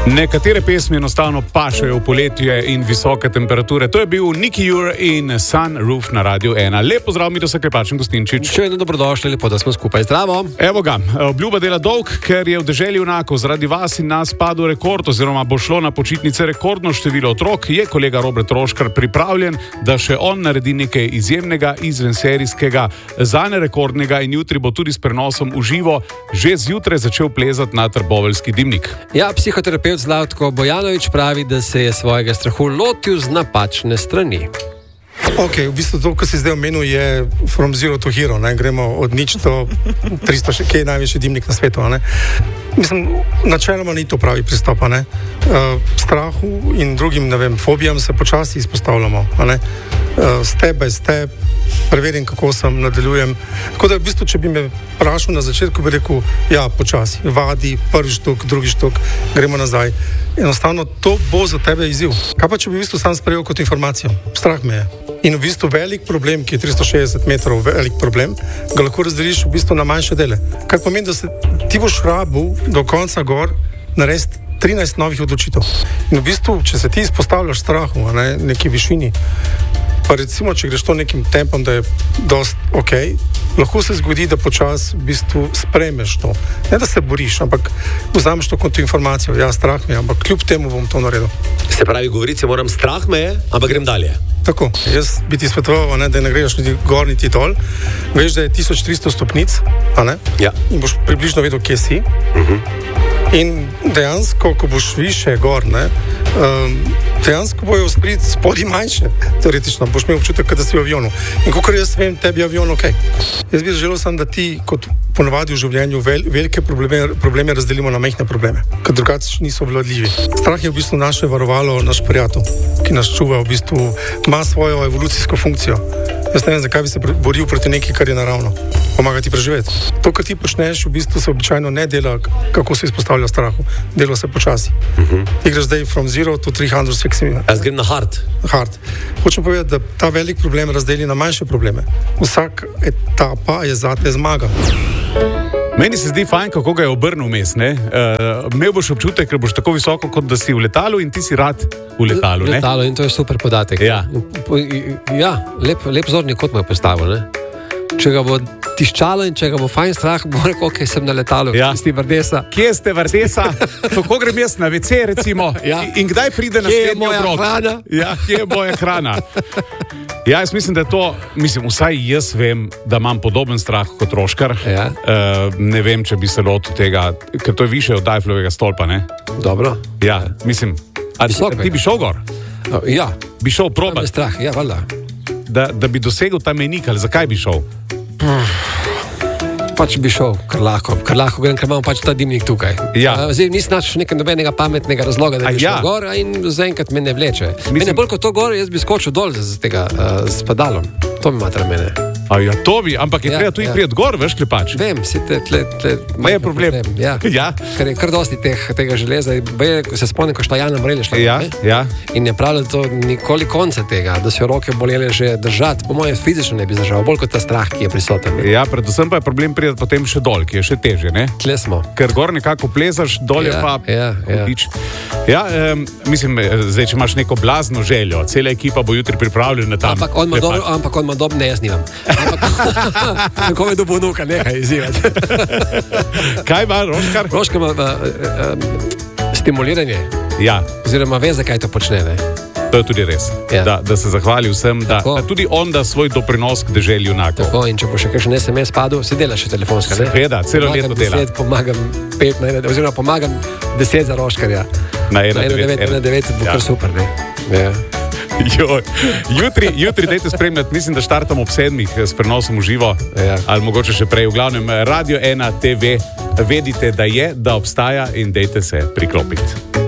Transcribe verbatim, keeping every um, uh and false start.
Nekatere pesmi enostavno pašejo v poletje in visoke temperature. To je bil Nicky Jur in Sunroof na Radiu ena. Lep pozdrav, mi to se Klepačen Gostinčič. Še vedno dobrodošli, lepo, da smo skupaj. Zdravo. Evo ga, obljuba dela dolg, ker je v deželi junakov zaradi vas in nas padel rekord, oziroma bo šlo na počitnice rekordno število otrok. Je kolega Robert Roškar pripravljen, da še on naredi nekaj izjemnega, izvenserijskega, zanje rekordnega in jutri bo tudi s prenosom v živo že zjutraj začel plezati na trboveljski dimnik. Ja, psihoterapeut Zlatko Bojanović pravi, da se je svojega strahu lotil z napačne strani. Ok, v bistvu to, kar si zdaj omenil, je from zero to hero, ne? Gremo od nič do tristo, ki je največji dimnik na svetu. Ne? Mislim, načeloma ni to pravi pristop. Uh, strahu in drugim, ne vem, fobijam se počasi izpostavljamo. Uh, step by step, preverim, kako sem, nadaljujem. Tako da v bistvu, če bi me vprašal na začetku, bi rekel, ja, počasi, vadi, prvi štuk, drugi štuk, gremo nazaj. Enostavno, to bo za tebe izziv. Kaj pa, če bi v bistvu sam sprejel kot informacijo? Strah me je. In v bistvu velik problem, ki je tristo šestdeset metrov velik problem, ga lahko razdeliš v bistvu na manjše dele. Kar pomeni, da se ti boš rabil do konca gor narediti trinajst novih odločitev. In v bistvu, če se ti izpostavljaš strahu, ne, neki višini, pa recimo, če greš to nekim tempom, da je dost ok, lahko se zgodi, da počas v bistvu sprejmeš to. Ne, da se boriš, ampak vzameš to kot informacijo. Ja, strah me je, ampak kljub temu bom to naredil. Se pravi, govoriti se moram, strah me je, ampak grem dalje. Tako, jaz bi ti svetoval, ne, da ne greš niti gor, niti dol. Veš, da je tisoč tristo stopnic, a ne? Ja. In boš približno vedel, kje si. Uh-huh. In dejansko, ko boš više gor, ne, um, dejansko bojo spriti spodi manjše, teoretično, boš imel občutek, da si v avionu. In kakor jaz vem, tebi je avion ok. Jaz bi želel sam, da ti, kot ponavadi v življenju, vel, velike probleme, probleme razdelimo na majhne probleme, ker drugače niso vladljivi. Strah je v bistvu naše varovalo, naš prijatelj, ki nas čuva, v bistvu ima svojo evolucijsko funkcijo. Jaz ne vem, zakaj bi se boril proti nekaj, kar je naravno. Pomaga ti preživeti. To, kar ti počneš, v bistvu se običajno ne dela, kako se izpostavlja strahu. Dela se počasi. Uh-huh. Ti greš zdaj from zero to tristo šestdeset. Jaz grem na hard. Hard. Hočem povedati, da ta velik problem razdeli na manjše probleme. Vsak etapa je zate zmaga. Meni se zdi fajn, kako ga je obrnil mes, ne? Uh, imel boš občutek, ker boš tako visoko, kot da si v letalu in ti si rad v letalu, ne? Letalo, in to je super podatek. Ja, ja lep, lep zorni kot mu je postavil, ne? Če ga bo tiščalo in če ga bo fajn strah, bo rekel, ok, sem na letalu. Ja. Kje ste vrdesa? Kje ste vrdesa? Kako grem jaz na ve ce, recimo? Ja. In kdaj pride naslednji obrok? Kje je moja hrana? Ja, kje je moja hrana? Ja, jaz mislim, da je to, mislim, vsaj jaz vem, da imam podoben strah kot Roškar. Ja. Uh, ne vem, če bi se lotil tega, ker to je više od Eifflovega stolpa, ne? Dobro. Ja, mislim, a Visok, ti bi šel gor? Uh, ja. Bi šel probat? Strah, ja, valjda. Da, da bi dosegel ta mejnik, ali zakaj bi šel? Pač bi šel, kar lahko, kar lahko grem, ker imamo pač ta dimnik tukaj. Ja. Zdaj nisem našel nekaj nobenega pametnega razloga, da bi šel ja. gor in zaenkrat me ne vleče. Mislim... Mene bolj kot to gor, jaz bi skočil dol z tega, uh, s padalom. To mi matra mene. A ja, to bi, ampak je Ja, treba tudi ja. prijeti gor, veš, Klepač. Vem, si te, tle, tle, Ma je problem. problem. Ja. Ja. Ker je kar dosti teh, tega železa. Beje, se spomnim, ko šta Jana Mrele šla. Ja, ne? ja. In je pravila, da to nikoli konca tega, da so roke bolele že držati. Po mojem fizično ne bi zdržal, bolj kot ta strah, ki je prisoten. Ja, predvsem pa je problem prijeti potem še dol, ki je še težje, ne? Tle smo. Ker gor nekako plezaš, dol je Ja, pa ja, ja. hudič. Ja, um, mislim, zdaj, če imaš neko blazno željo, cela ekipa bo jutri pripravljena tam. Ampak on ima dobro, ampak on ima dobro, ne, jaz nimam. Ampak, kako me dobo vnuka, nehaj izzivati. Kaj ima Roškar? Roškar ima uh, uh, stimuliranje, Ja, oziroma ve, zakaj to počne, ne? to je tudi res. Ja. Da, da se zahvali vsem, da, Tako. da tudi on da svoj doprinos k deželi junakov. Tako, in če bo še kakšen es em es padel, se dela še telefonska, ne? Seveda, celo leto dela. Deset, pomagam pet, na ena, oziroma pomagam deset za Roškarja. Na ena Na ena devet, ena devet, bo Ja. kar super, ne? Ja. Jo, jutri, jutri dajte spremljati, mislim, da štartamo ob sedmih s prenosom v živo, Ja. ali mogoče še prej. V glavnem, Radio ena te ve, vedite, da je, da obstaja in dajte se priklopiti.